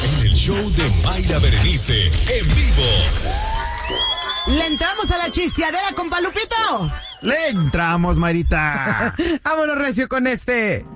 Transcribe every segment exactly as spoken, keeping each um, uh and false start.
en el show de Mayra Berenice, en vivo. ¿Le entramos a la chisteadera, compa Lupito? ¡Le entramos, Mayrita! Vámonos recio con este.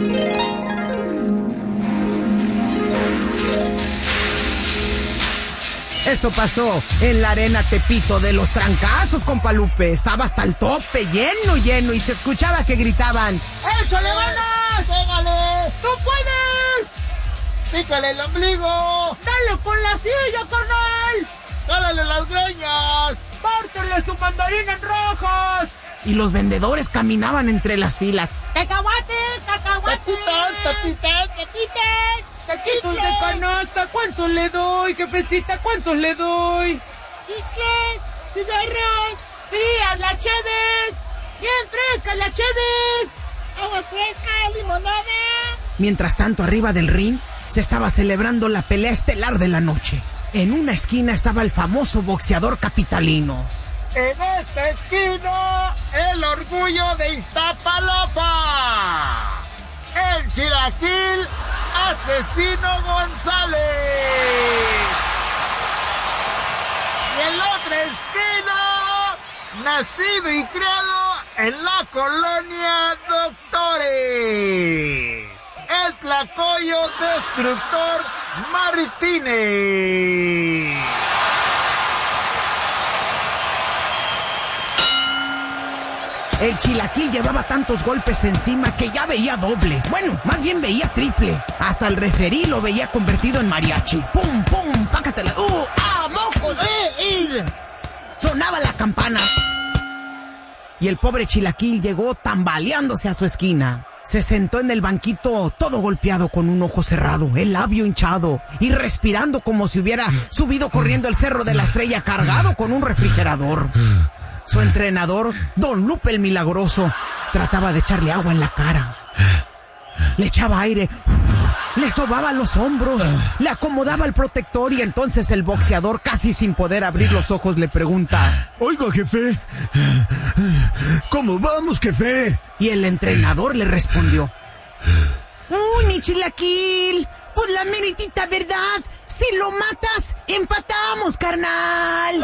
Esto pasó en la arena Tepito de los trancazos, compa Lupe. Estaba hasta el tope, lleno, lleno, y se escuchaba que gritaban: ¡échale ganas! ¡Pégale! ¡Tú puedes! ¡Pícale el ombligo! ¡Dale con la silla, carnal! ¡Jálale las greñas! ¡Pártele su mandarín en rojas! Y los vendedores caminaban entre las filas. ¡Cacahuates! ¡Cacahuates! ¡Taquitas! ¡Taquitas! ¡Taquitas! ¡Taquitos de canasta! ¿Cuántos le doy, jefecita? ¿Cuántos le doy? ¡Chicles! ¡Cigarros! ¡Frías, la Cheves! ¡Bien frescas, la Cheves! ¡Aguas frescas! ¡Limonada! Mientras tanto, arriba del ring, se estaba celebrando la pelea estelar de la noche. En una esquina estaba el famoso boxeador capitalino. En esta esquina, el orgullo de Iztapalapa. El Chilaquil Asesino González. Y en la otra esquina, nacido y criado en la colonia Doctores, el Tlacoyo Destructor Martínez. El Chilaquil llevaba tantos golpes encima que ya veía doble. Bueno, más bien veía triple. Hasta el referí lo veía convertido en mariachi. ¡Pum, pum! ¡Pácatela! ¡Uh! ¡Ah, moco! ¡Eh, eh! Sonaba la campana. Y el pobre Chilaquil llegó tambaleándose a su esquina. Se sentó en el banquito todo golpeado, con un ojo cerrado, el labio hinchado y respirando como si hubiera subido corriendo el Cerro de la Estrella cargado con un refrigerador. Su entrenador, Don Lupe el Milagroso, trataba de echarle agua en la cara. Le echaba aire, le sobaba los hombros, le acomodaba el protector, y entonces el boxeador, casi sin poder abrir los ojos, le pregunta: Oiga, jefe, ¿cómo vamos, jefe? Y el entrenador le respondió: ¡Uy, mi Chilaquil! Pues la meritita verdad, si lo matas, empatamos, carnal.